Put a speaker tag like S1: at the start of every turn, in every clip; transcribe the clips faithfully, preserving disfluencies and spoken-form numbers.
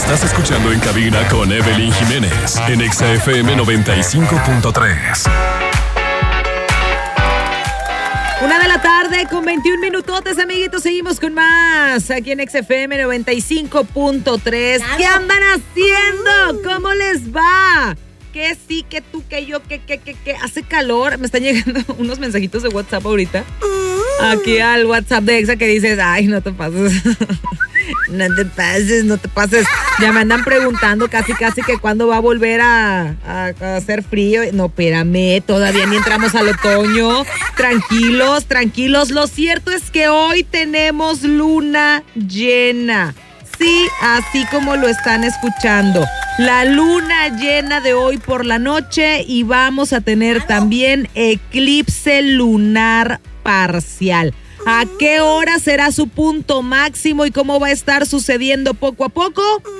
S1: Estás escuchando En Cabina con Evelyn Jiménez en Exa F M noventa y cinco punto tres.
S2: Una de la tarde con veintiún minutotes, amiguitos. Seguimos con más aquí en Exa F M noventa y cinco punto tres. Claro. ¿Qué andan haciendo? ¿Cómo les va? Que sí, que tú, que yo, que, que, que, que hace calor. Me están llegando unos mensajitos de WhatsApp ahorita. Aquí al WhatsApp de Exa que dices, ay, no te pases. No te pases, no te pases. Ya me andan preguntando casi, casi que cuándo va a volver a, a, a hacer frío. No, espérame, todavía ni entramos al otoño. Tranquilos, tranquilos. Lo cierto es que hoy tenemos luna llena. Sí, así como lo están escuchando. La luna llena de hoy por la noche y vamos a tener también eclipse lunar parcial. ¿A qué hora será su punto máximo y cómo va a estar sucediendo poco a poco?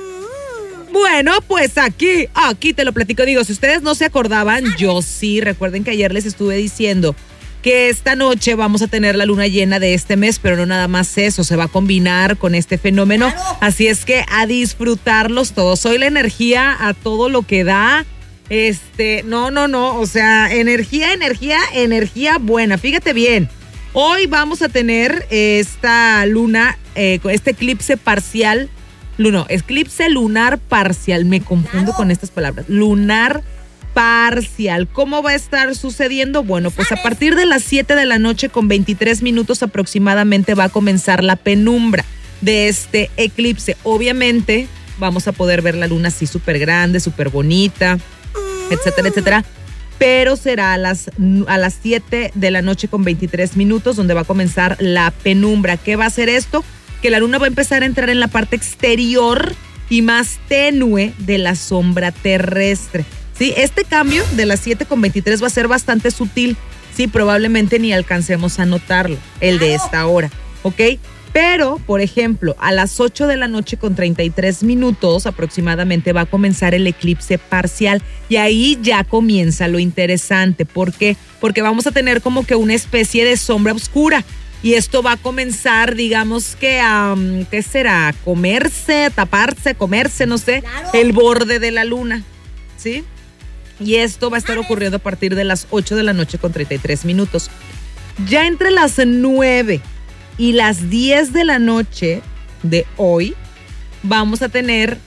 S2: Bueno, pues aquí, aquí te lo platico. Digo, si ustedes no se acordaban, yo sí. Recuerden que ayer les estuve diciendo que esta noche vamos a tener la luna llena de este mes, pero no nada más eso, se va a combinar con este fenómeno. Así es que a disfrutarlos todos. Hoy la energía a todo lo que da. Este, no, no, no, o sea, energía, energía, energía buena. Fíjate bien. Hoy vamos a tener esta luna, eh, este eclipse parcial, no, eclipse lunar parcial, me confundo con estas palabras, lunar parcial. ¿Cómo va a estar sucediendo? Bueno, pues a partir de las siete de la noche con veintitrés minutos aproximadamente va a comenzar la penumbra de este eclipse. Obviamente vamos a poder ver la luna así súper grande, súper bonita, etcétera, etcétera. Pero será a las, a las siete de la noche con veintitrés minutos donde va a comenzar la penumbra. ¿Qué va a hacer esto? Que la luna va a empezar a entrar en la parte exterior y más tenue de la sombra terrestre. Sí, este cambio de las siete con veintitrés va a ser bastante sutil. Sí, probablemente ni alcancemos a notarlo, el de esta hora, ¿ok? Pero, por ejemplo, a las ocho de la noche con treinta y tres minutos aproximadamente va a comenzar el eclipse parcial y ahí ya comienza lo interesante. ¿Por qué? Porque vamos a tener como que una especie de sombra oscura y esto va a comenzar, digamos que a, um, ¿qué será? Comerse, taparse, comerse, no sé, claro, el borde de la luna, ¿sí? Y esto va a estar ocurriendo a partir de las ocho de la noche con treinta y tres minutos. Ya entre las nueve y las diez de la noche de hoy vamos a tener,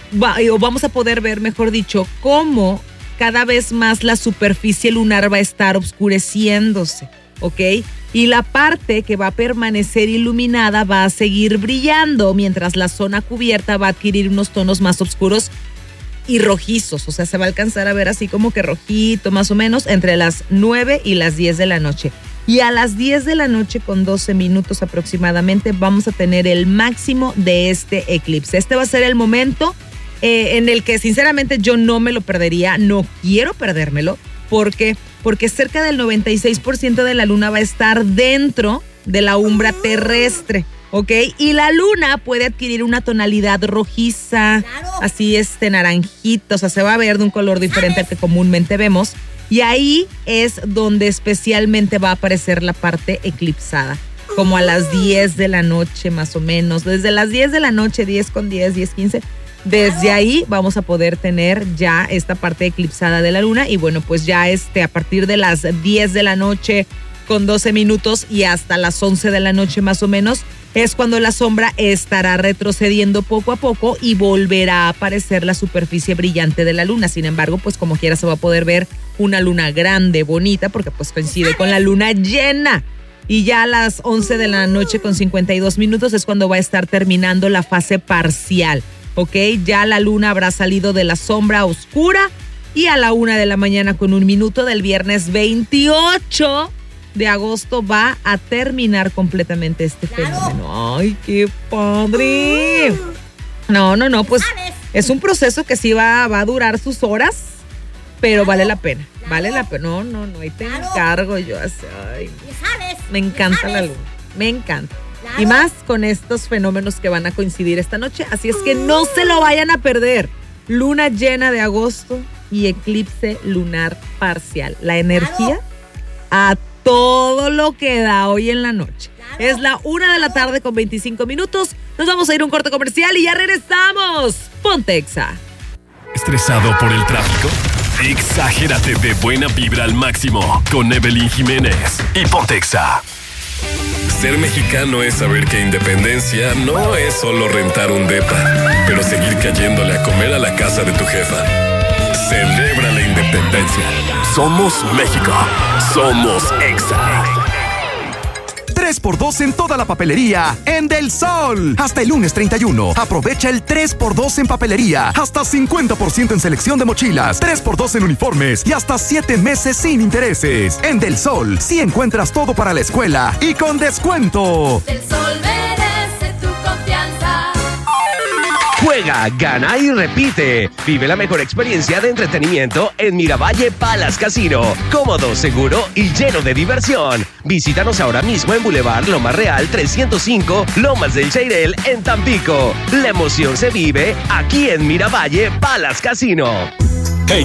S2: o vamos a poder ver, mejor dicho, cómo cada vez más la superficie lunar va a estar oscureciéndose, ¿ok? Y la parte que va a permanecer iluminada va a seguir brillando, mientras la zona cubierta va a adquirir unos tonos más oscuros y rojizos, o sea, se va a alcanzar a ver así como que rojito, más o menos, entre las nueve y las diez de la noche. Y a las diez de la noche con doce minutos aproximadamente vamos a tener el máximo de este eclipse. Este va a ser el momento eh, en el que sinceramente yo no me lo perdería, no quiero perdérmelo. ¿Por qué? Porque cerca del noventa y seis por ciento de la luna va a estar dentro de la umbra terrestre, ¿ok? Y la luna puede adquirir una tonalidad rojiza, claro, así este naranjito, o sea, se va a ver de un color diferente al que comúnmente vemos. Y ahí es donde especialmente va a aparecer la parte eclipsada, como a las diez de la noche más o menos. Desde las diez de la noche, diez con diez, diez, quince, desde ahí vamos a poder tener ya esta parte eclipsada de la luna. Y bueno, pues ya este, a partir de las diez de la noche con doce minutos y hasta las once de la noche más o menos, es cuando la sombra estará retrocediendo poco a poco y volverá a aparecer la superficie brillante de la luna. Sin embargo, pues como quiera se va a poder ver una luna grande, bonita, porque pues coincide con la luna llena. Y ya a las once de la noche con cincuenta y dos minutos es cuando va a estar terminando la fase parcial, ¿ok? Ya la luna habrá salido de la sombra oscura y a la una de la mañana con un minuto del viernes veintiocho de agosto va a terminar completamente este fenómeno. ¡Ay, qué padre! No, no, no, pues es un proceso que sí va, va a durar sus horas, pero vale la pena, vale la pena. No, no, no, ahí te encargo yo. Ay, me encanta la luna, me encanta. Y más con estos fenómenos que van a coincidir esta noche, así es que no se lo vayan a perder. Luna llena de agosto y eclipse lunar parcial. La energía a todo lo que da hoy en la noche. Claro. Es la una de la tarde con veinticinco minutos. Nos vamos a ir a un corte comercial y ya regresamos. Ponte Exa.
S1: ¿Estresado por el tráfico? Exagérate de buena vibra al máximo con Evelyn Jiménez y Ponte Exa. Ser mexicano es saber que independencia no es solo rentar un depa, pero seguir cayéndole a comer a la casa de tu jefa. Celebra la independencia. Somos México. Somos Exa.
S3: tres por dos en toda la papelería en Del Sol. Hasta el lunes treinta y uno. Aprovecha el tres por dos en papelería. Hasta cincuenta por ciento en selección de mochilas. tres por dos en uniformes. Y hasta siete meses sin intereses. En Del Sol, sí encuentras todo para la escuela y con descuento.
S4: Del Sol merece tu confianza.
S5: Juega, gana y repite. Vive la mejor experiencia de entretenimiento en Miravalle Palace Casino. Cómodo, seguro y lleno de diversión. Visítanos ahora mismo en Boulevard Lomas Real trescientos cinco, Lomas del Cheirel, en Tampico. La emoción se vive aquí en Miravalle Palace Casino.